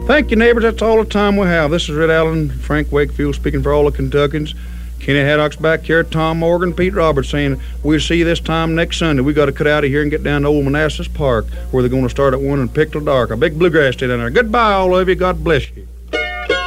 Thank you, neighbors. That's all the time we have. This is Red Allen, Frank Wakefield speaking for all the Kentuckians. Kenny Haddock's back here, Tom Morgan, Pete Roberts saying, we'll see you this time next Sunday. We got to cut out of here and get down to Old Manassas Park, where they're going to start at 1 and pick till dark. A big bluegrass day down there. Goodbye, all of you. God bless you.